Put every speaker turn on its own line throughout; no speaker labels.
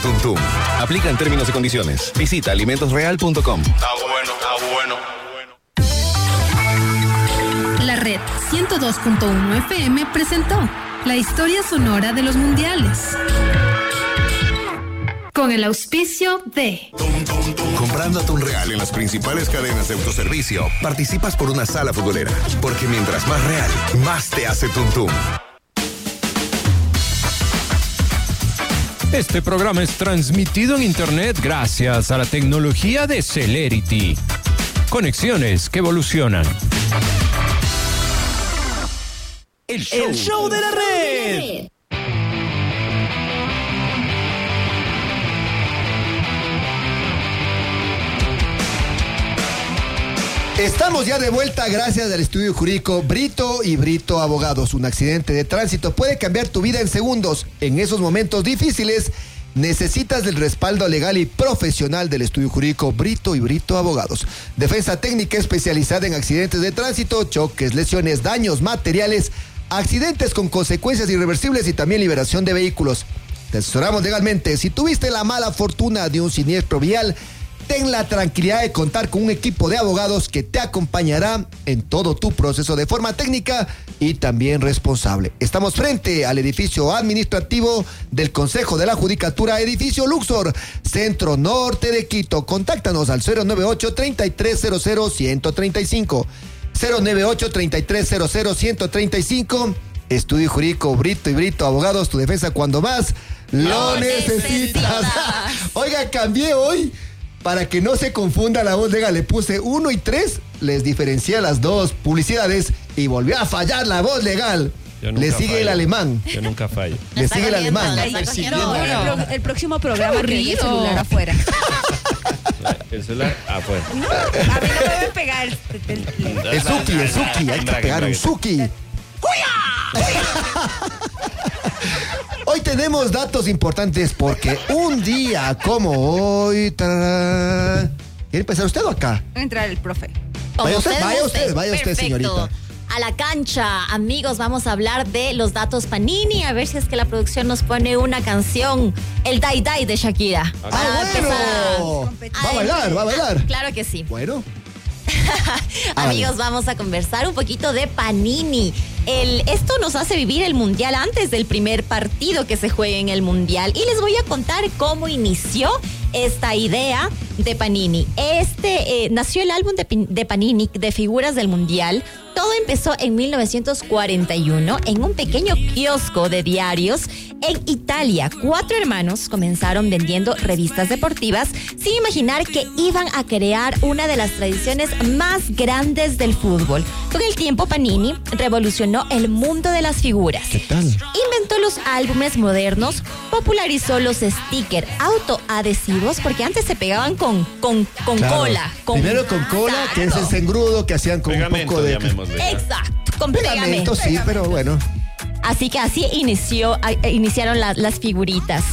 Tuntum. Aplican términos y condiciones. Visita alimentosreal.com.
Está bueno, está bueno.
La red 102.1 FM presentó la historia sonora de los mundiales. Con el auspicio de...
Comprando atún real en las principales cadenas de autoservicio, participas por una sala futbolera. Porque mientras más real, más te hace Tuntum.
Este programa es transmitido en internet gracias a la tecnología de Celerity. Conexiones que evolucionan. El show de la red.
Estamos ya de vuelta gracias al estudio jurídico Brito y Brito Abogados. Un accidente de tránsito puede cambiar tu vida en segundos. En esos momentos difíciles necesitas del respaldo legal y profesional del estudio jurídico Brito y Brito Abogados. Defensa técnica especializada en accidentes de tránsito, choques, lesiones, daños materiales, accidentes con consecuencias irreversibles y también liberación de vehículos. Te asesoramos legalmente. Si tuviste la mala fortuna de un siniestro vial, ten la tranquilidad de contar con un equipo de abogados que te acompañará en todo tu proceso de forma técnica y también responsable. Estamos frente al edificio administrativo del Consejo de la Judicatura, edificio Luxor, centro norte de Quito. Contáctanos al 098-3300-135. 098-3300-135. Estudio Jurídico Brito y Brito Abogados, tu defensa cuando más lo necesitas. Oiga, cambié hoy. Para que no se confunda la voz legal, le puse 1 y 3, les diferencié las dos publicidades y volvió a fallar la voz legal. Le sigue fallo. El alemán.
Yo nunca fallo.
Le sigue el alemán.
El próximo programa que el celular afuera.
El celular afuera.
No, a mí no me deben pegar el
Suki, hay que pegar un Suki. Hoy tenemos datos importantes porque un día como hoy... ¿Quiere empezar usted o acá?
Entrar el profe.
Vaya usted, señorita.
A la cancha, amigos, vamos a hablar de los datos Panini, a ver si es que la producción nos pone una canción, el Dai Dai de Shakira.
Bueno. Va a bailar.
Claro que sí.
Bueno.
Amigos, vamos a conversar un poquito de Panini. Esto nos hace vivir el Mundial antes del primer partido que se juegue en el Mundial. Y les voy a contar cómo inició esta idea de Panini. Nació el álbum de Panini de figuras del Mundial. Todo empezó en 1941 en un pequeño kiosco de diarios en Italia. 4 hermanos comenzaron vendiendo revistas deportivas sin imaginar que iban a crear una de las tradiciones más grandes del fútbol. Con el tiempo, Panini revolucionó el mundo de las figuras.
¿Qué tal?
Inventó los álbumes modernos, popularizó los stickers autoadhesivos, porque antes se pegaban con cola.
Primero con cola, que es ese engrudo que hacían con
pegamento,
un poco de...
Exacto, con
pegamento. Sí, pero bueno.
Así que así iniciaron las figuritas.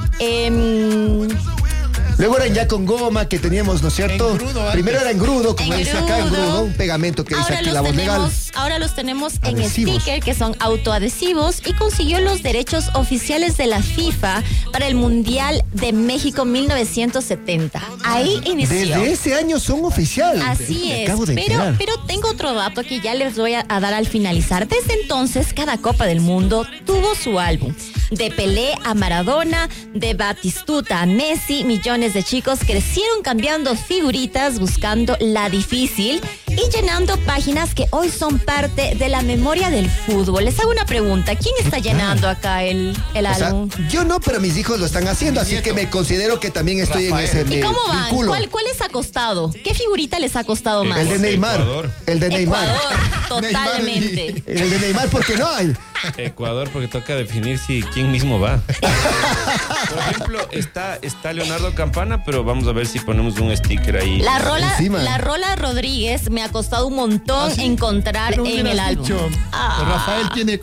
Luego eran ya con goma que teníamos, ¿no es cierto? Primero era engrudo, como dice acá, engrudo, un pegamento que dice aquí la voz legal.
Ahora los tenemos en
adhesivos.
sticker, que son autoadhesivos, y consiguió los derechos oficiales de la FIFA para el Mundial de México 1970. Ahí inició.
Desde ese año son oficiales.
Así es, pero tengo otro dato que ya les voy a dar al finalizar. Desde entonces, cada Copa del Mundo tuvo su álbum. De Pelé a Maradona, de Batistuta a Messi, millones de chicos crecieron cambiando figuritas, buscando la difícil y llenando páginas que hoy son parte de la memoria del fútbol. Les hago una pregunta, ¿quién está llenando acá el álbum?
Yo no, pero mis hijos lo están haciendo, así que me considero que también estoy en ese
¿Y cómo van?
vínculo.
¿Cuál les ha costado? ¿Qué figurita les ha costado más?
El de Neymar.
Ecuador.
Ecuador, totalmente.
El de Neymar porque no hay.
Ecuador, porque toca definir quién mismo va. Por ejemplo, está Leonardo Campana, pero vamos a ver si ponemos un sticker ahí.
La Rola Rodríguez me ha costado un montón encontrar en el álbum.
Rafael tiene como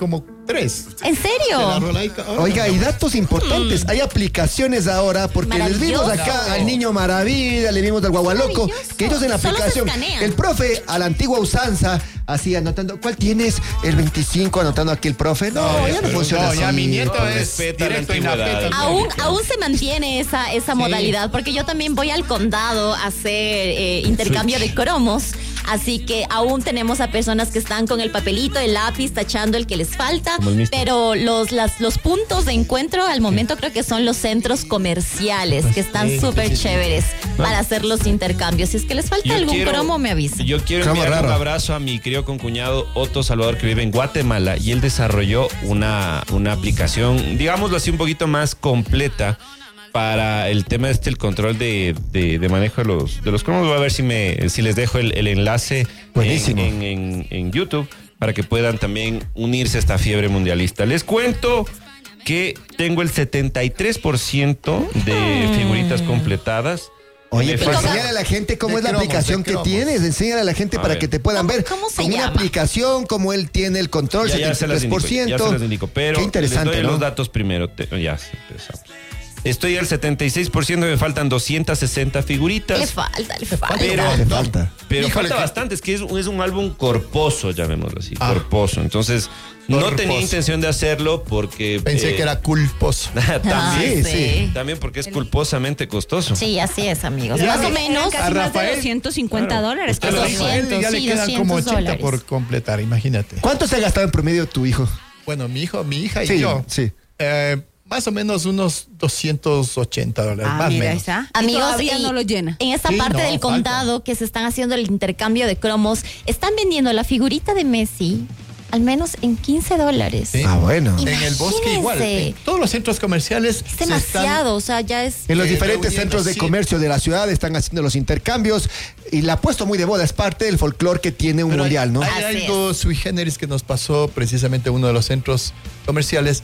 3.
¿En serio?
Oiga, y datos importantes. Hay aplicaciones ahora, porque les vimos acá al Niño Maravilla, le vimos al Guagualoco, que ellos en la
Solo se
aplicación,
escanean.
el profe a la antigua usanza, así anotando, ¿cuál tienes? El 25, anotando aquí el profe. No, ya no funciona así.
Ya mi nieto
Con
es
respeto a la
directo y
antigüedad.
napeta.
Aún se mantiene esa modalidad, porque yo también voy al condado a hacer intercambio de cromos. Así que aún tenemos a personas que están con el papelito, el lápiz, tachando el que les falta. Pero los puntos de encuentro al momento creo que son los centros comerciales, que están súper chéveres para hacer los intercambios. Si es que les falta algún cromo, me avisa.
Yo quiero
Cromo
enviar un
raro.
abrazo a mi querido concuñado Otto Salvador, que vive en Guatemala, y él desarrolló una aplicación, digámoslo así, un poquito más completa para el tema el control de manejo de los cromos. Voy a ver si les dejo el enlace
Buenísimo.
en YouTube para que puedan también unirse a esta fiebre mundialista. Les cuento que tengo el 73% de figuritas completadas.
Oye,
Me
pero
falta-
enséñale a la gente cómo
de
es la
cromos,
aplicación
de
que
cromos.
tienes. Enséñale a la gente
A
para
ver.
que te puedan ver.
¿Cómo se
Con una
llama?
aplicación, como él tiene el control,
Ya se las indico,
73%.
ya se las indico, pero
Qué interesante,
les doy
¿no?
los datos primero. Ya, empezamos. Estoy al 76%, me faltan 260 figuritas.
Le falta.
Pero,
Hace falta.
pero
Híjole,
falta
que-
bastante, es que es un álbum corposo, llamémoslo así,
Ah.
corposo. Entonces, no
Corposo.
tenía intención de hacerlo porque...
Pensé que era culposo.
también,
sí.
también porque es culposamente costoso.
Sí, así es, amigos.
Ya
Más o
me-
menos.
Casi más de
Rafael.
250 dólares.
Usted lo
Casi
dijo.
200,
Ya le
sí,
quedan
200
como 80
dólares.
por completar, imagínate.
¿Cuánto se ha gastado en promedio tu hijo?
Bueno, mi hija y
Sí,
yo.
sí.
Más o menos unos 280 dólares,
Ah,
más o
mira, ahí
menos.
está. Y
Amigos,
todavía
y
no lo llena.
En esta
Sí,
parte
no,
del
falta.
condado que se están haciendo el intercambio de cromos, están vendiendo la figurita de Messi al menos en 15 dólares.
Sí.
Ah, bueno.
Y-
En el bosque igual.
Imagínense.
En todos los centros comerciales
Es
se
demasiado, o sea, ya es...
En los
Sí,
diferentes
reuniendo,
centros de
sí.
comercio de la ciudad están haciendo los intercambios y la ha puesto muy de moda. Es parte del folclore que tiene un
Pero
mundial, ¿no?
Hay
Así
algo sui generis que nos pasó precisamente en uno de los centros comerciales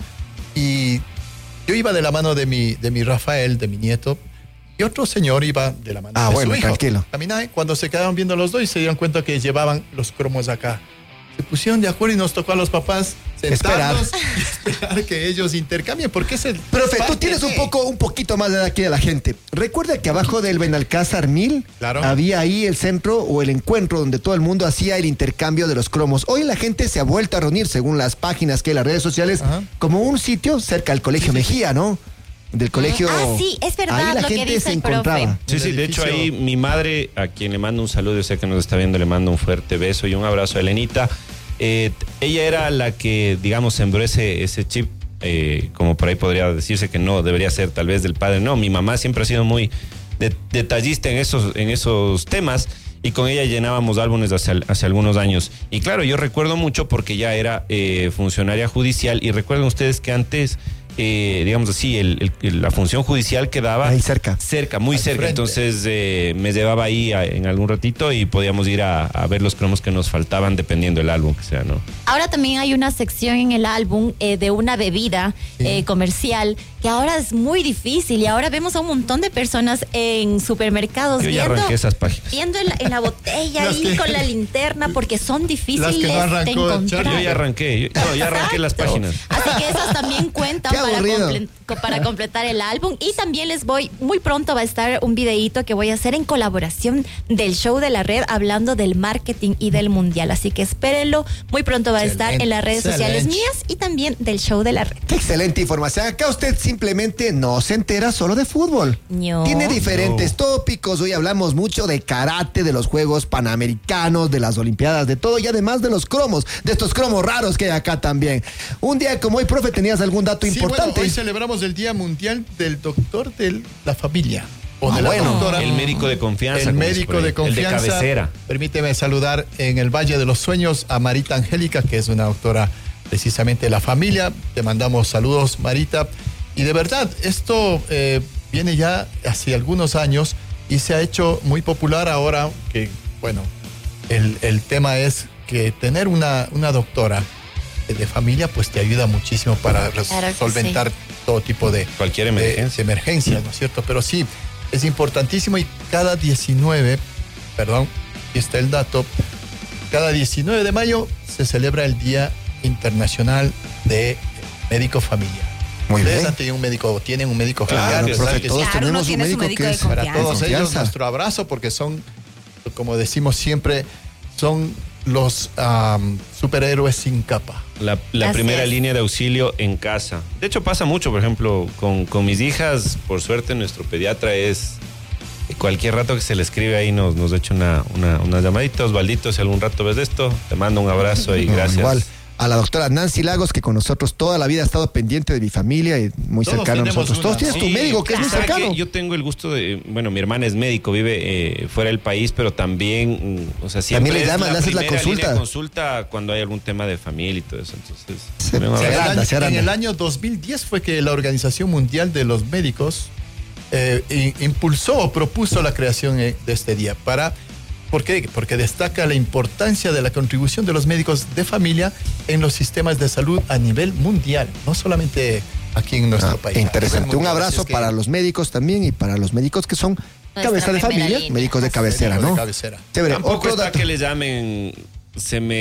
y yo iba de la mano de mi Rafael, de mi nieto, y otro señor iba de la mano
Ah,
de
bueno,
su hijo.
tranquilo.
Caminaban, cuando se quedaron viendo los dos y se dieron cuenta que llevaban los cromos acá. Se pusieron de acuerdo y nos tocó a los papás sentarnos y esperar que ellos intercambien, porque es el...
Profe, tú
parte
tienes
de-
un poquito más de edad aquí de la gente. Recuerda que abajo del Benalcázar 1000
Claro.
había ahí el centro o el encuentro donde todo el mundo hacía el intercambio de los cromos. Hoy la gente se ha vuelto a reunir, según las páginas que hay en las redes sociales,
Ajá.
como un sitio cerca del Colegio Mejía, ¿no? Del colegio.
Ah, sí, es verdad
ahí la
lo que
gente
dice
se
el profe.
encontraba.
Sí, sí, de hecho
edificio.
ahí mi madre, a quien le mando un saludo, yo sé que nos está viendo, le mando un fuerte beso y un abrazo a Elenita. Ella era la que, digamos, sembró ese chip, como por ahí podría decirse que no debería ser tal vez del padre. No, mi mamá siempre ha sido muy detallista en esos temas y con ella llenábamos álbumes hace algunos años. Y claro, yo recuerdo mucho porque ya era funcionaria judicial y recuerden ustedes que antes... digamos así, la función judicial quedaba
Ahí cerca.
muy
Al
cerca.
frente.
Entonces me llevaba ahí en algún ratito y podíamos ir a ver los cromos que nos faltaban dependiendo del álbum que sea, ¿no?
Ahora también hay una sección en el álbum de una bebida comercial que ahora es muy difícil y ahora vemos a un montón de personas en supermercados
Yo ya
viendo,
arranqué esas páginas.
viendo en la botella
Las
ahí
que-
con la linterna porque son difíciles
Las que no arrancó
de encontrar.
Charlie.
Yo ya arranqué, ya arranqué las páginas.
Así que esas también cuentan
Qué aburrido.
para completar el álbum. Y también muy pronto va a estar un videíto que voy a hacer en colaboración del show de la red hablando del marketing y del mundial. Así que espérenlo. Muy pronto va a estar en las redes sociales
Excelente.
mías y también del show de la red.
Qué excelente información. Acá usted simplemente no se entera solo de fútbol.
No.
Tiene diferentes tópicos. Hoy hablamos mucho de karate, de los Juegos Panamericanos, de las Olimpiadas, de todo y además de los cromos, de estos cromos raros que hay acá también. Un día como hoy, profe, ¿tenías algún dato
Sí,
importante?
bueno, hoy celebramos el Día Mundial del Doctor de la Familia. O de la
bueno.
doctora.
El médico de confianza.
El
como dice
médico
por ahí,
de confianza.
El de cabecera.
Permíteme saludar en el Valle de los Sueños a Marita Angélica, que es una doctora precisamente de la familia. Te mandamos saludos, Marita. Y de verdad, esto viene ya hace algunos años y se ha hecho muy popular ahora que, bueno, el tema es que tener una doctora de familia pues te ayuda muchísimo para
Claro que
solventar todo tipo de
Cualquier emergencia.
de emergencias, ¿no es cierto? Pero sí, es importantísimo y cada 19, perdón, aquí está el dato, cada 19 de mayo se celebra el Día Internacional de médico familiar.
Muy
Ustedes
bien.
han tenido un médico, tienen un médico familiar.
Claro,
¿verdad?
profe,
Que
todos
Claro,
tenemos
uno
un
tiene su
médico
médico
que
de
es
confianza.
para todos ellos,
confianza.
nuestro abrazo, porque son, como decimos siempre, son los superhéroes sin capa.
La
Así
primera
es.
línea de auxilio en casa. De hecho, pasa mucho, por ejemplo, con mis hijas, por suerte, nuestro pediatra es. Cualquier rato que se le escribe ahí nos echa una llamadita. Osvaldito, si algún rato ves esto, te mando un abrazo y
No,
gracias.
igual. A la doctora Nancy Lagos, que con nosotros toda la vida ha estado pendiente de mi familia y muy
Todos
cercano a
tenemos
nosotros.
una,
Todos tienes
¿no?
tu
Sí,
médico que es muy
¿sabe
cercano.
qué? Yo tengo el gusto de, bueno, mi hermana es médico, vive fuera del país, pero también, o sea, siempre
También le llamas, le haces la
primera
consulta.
línea de consulta cuando hay algún tema de familia y todo eso. Entonces,
Se-
me va a
se
ver.
agranda, se agranda.
En el año 2010 fue que la Organización Mundial de los Médicos impulsó o propuso la creación de este día. ¿Por qué? Porque destaca la importancia de la contribución de los médicos de familia en los sistemas de salud a nivel mundial, no solamente aquí en nuestro país.
Interesante.
A nivel
Un
mundial.
abrazo
Así es que-
para los médicos también y para los médicos que son cabeza de
primera
familia,
línea.
médicos de cabecera,
Médicos
¿no?
de cabecera.
Chévere.
Tampoco
Otro
está
dato.
que le llamen, se me